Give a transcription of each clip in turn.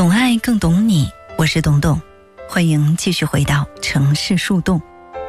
懂爱更懂你，我是董董，欢迎继续回到城市树洞。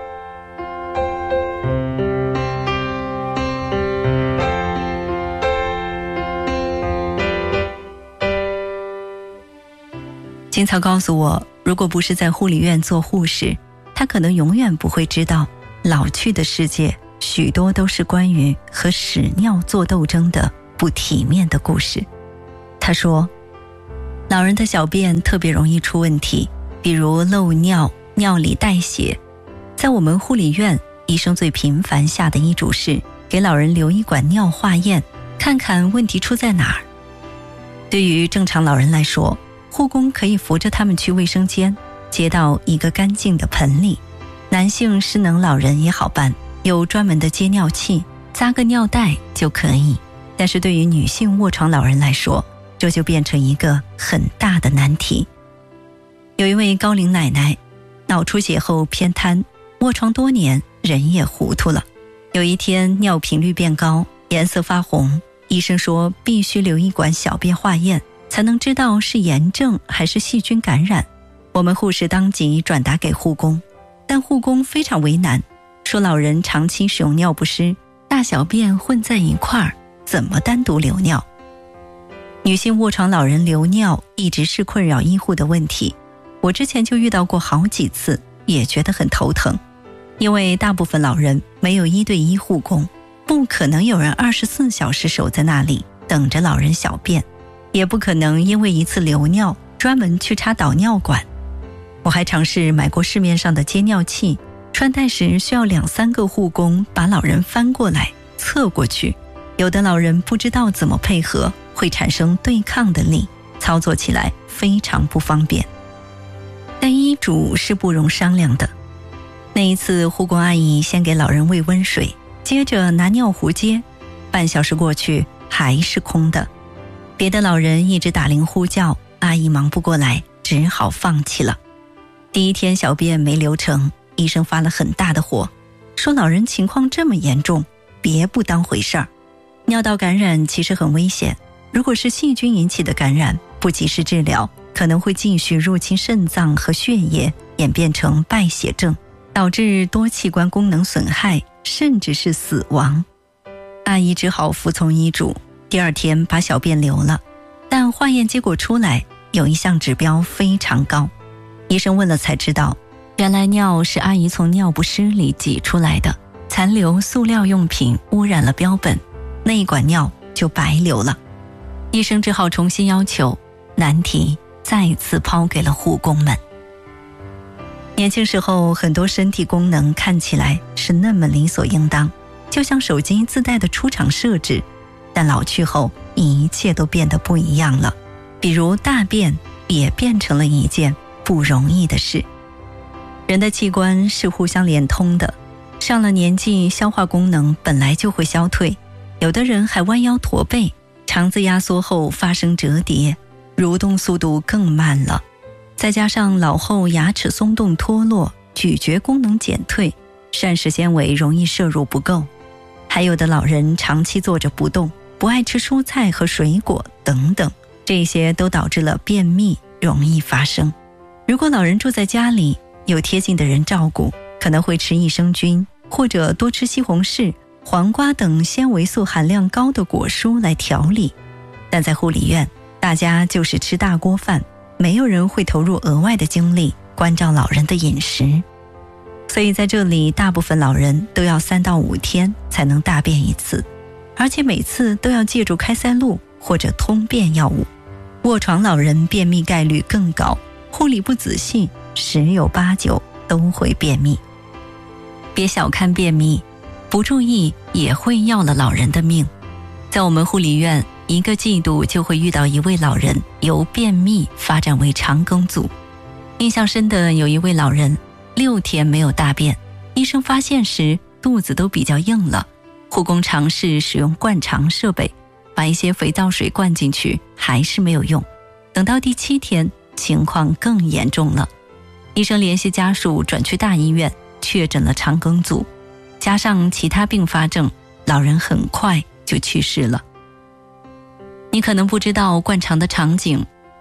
金草告诉我，如果不是在护理院做护士，他可能永远不会知道老去的世界许多都是关于和屎尿做斗争的不体面的故事。他说，老人的小便特别容易出问题，比如漏尿、尿里带血。在我们护理院，医生最频繁下的医嘱是给老人留一管尿化验，看看问题出在哪儿。对于正常老人来说，护工可以扶着他们去卫生间，接到一个干净的盆里。男性失能老人也好办，有专门的接尿器，扎个尿袋就可以。但是对于女性卧床老人来说，这就变成一个很大的难题。有一位高龄奶奶，脑出血后偏瘫，卧床多年，人也糊涂了。有一天尿频率变高，颜色发红，医生说必须留一管小便化验，才能知道是炎症还是细菌感染。我们护士当即转达给护工，但护工非常为难，说老人长期使用尿不湿，大小便混在一块儿，怎么单独留尿？女性卧床老人留尿一直是困扰医护的问题，我之前就遇到过好几次，也觉得很头疼。因为大部分老人没有1对1护工，不可能有人24小时守在那里等着老人小便，也不可能因为一次留尿专门去插导尿管。我还尝试买过市面上的接尿器，穿戴时需要2-3个护工把老人翻过来侧过去，有的老人不知道怎么配合，会产生对抗的力，操作起来非常不方便。但医嘱是不容商量的。那一次护工阿姨先给老人喂温水，接着拿尿壶接，半小时过去还是空的。别的老人一直打铃呼叫，阿姨忙不过来，只好放弃了。第一天小便没流成，医生发了很大的火，说老人情况这么严重，别不当回事儿。尿道感染其实很危险，如果是细菌引起的感染，不及时治疗，可能会继续入侵肾脏和血液，演变成败血症，导致多器官功能损害，甚至是死亡。阿姨只好服从医嘱，第二天把小便留了，但化验结果出来，有一项指标非常高。医生问了才知道，原来尿是阿姨从尿不湿里挤出来的，残留塑料用品污染了标本，那一管尿就白流了。医生只好重新要求，难题再次抛给了护工们。年轻时候很多身体功能看起来是那么理所应当，就像手机自带的出厂设置，但老去后一切都变得不一样了，比如大便也变成了一件不容易的事。人的器官是互相连通的，上了年纪消化功能本来就会消退，有的人还弯腰驼背，肠子压缩后发生折叠，蠕动速度更慢了。再加上老后牙齿松动脱落，咀嚼功能减退，膳食纤维容易摄入不够，还有的老人长期坐着不动，不爱吃蔬菜和水果等等，这些都导致了便秘容易发生。如果老人住在家里，有贴近的人照顾，可能会吃益生菌，或者多吃西红柿、黄瓜等纤维素含量高的果蔬来调理。但在护理院，大家就是吃大锅饭，没有人会投入额外的精力关照老人的饮食。所以在这里，大部分老人都要3到5天才能大便一次，而且每次都要借助开塞露或者通便药物。卧床老人便秘概率更高，护理不仔细，10有8九都会便秘。别小看便秘，不注意也会要了老人的命。在我们护理院，1个季度就会遇到一位老人由便秘发展为肠梗阻。印象深的有一位老人6天没有大便，医生发现时肚子都比较硬了，护工尝试使用灌肠设备，把一些肥皂水灌进去，还是没有用。等到第7天，情况更严重了，医生联系家属转去大医院，确诊了肠梗阻，加上其他并发症，老人很快就去世了。你可能不知道灌肠的场景，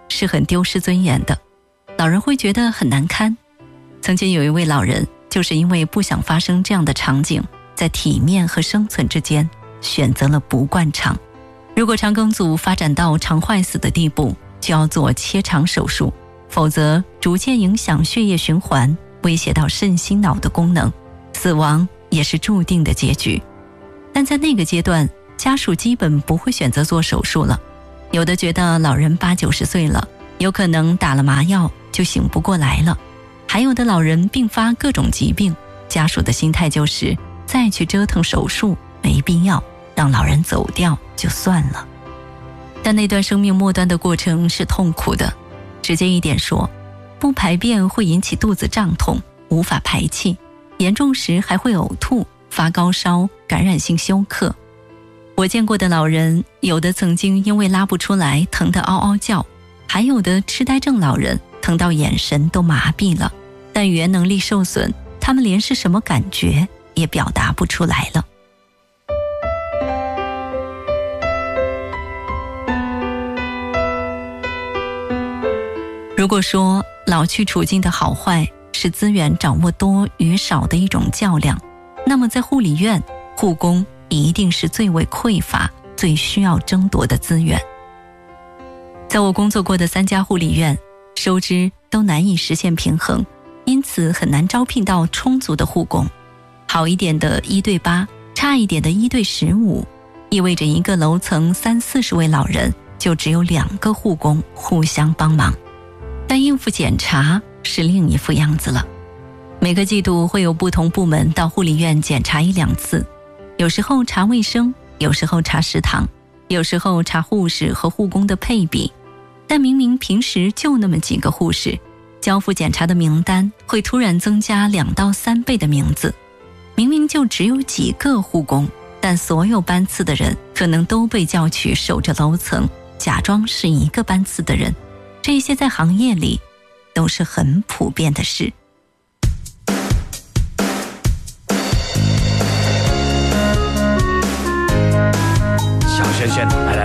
是很丢失尊严的，老人会觉得很难堪。曾经有一位老人就是因为不想发生这样的场景，在体面和生存之间选择了不灌肠。如果肠梗阻发展到肠坏死的地步，就要做切肠手术，否则逐渐影响血液循环，威胁到肾心脑的功能，死亡也是注定的结局。但在那个阶段，家属基本不会选择做手术了，有的觉得老人80、90岁了，有可能打了麻药就醒不过来了，还有的老人并发各种疾病，家属的心态就是再去折腾手术没必要，让老人走掉就算了。但那段生命末端的过程是痛苦的，直接一点说，不排便会引起肚子胀痛，无法排气，严重时还会呕吐、发高烧、感染性休克。我见过的老人，有的曾经因为拉不出来疼得嗷嗷叫，还有的痴呆症老人疼到眼神都麻痹了，但语言能力受损，他们连是什么感觉也表达不出来了。如果说老去处境的好坏是资源掌握多与少的一种较量，那么在护理院，护工一定是最为匮乏、最需要争夺的资源。在我工作过的3家护理院，收支都难以实现平衡，因此很难招聘到充足的护工。好一点的1对8，差一点的1对15，意味着一个楼层30、40位老人就只有2个护工互相帮忙。但应付检查是另一副样子了。每个季度会有不同部门到护理院检查1、2次，有时候查卫生，有时候查食堂，有时候查护士和护工的配比。但明明平时就那么几个护士，交付检查的名单会突然增加2到3倍的名字。明明就只有几个护工，但所有班次的人可能都被叫去守着楼层，假装是一个班次的人。这些在行业里都是很普遍的事。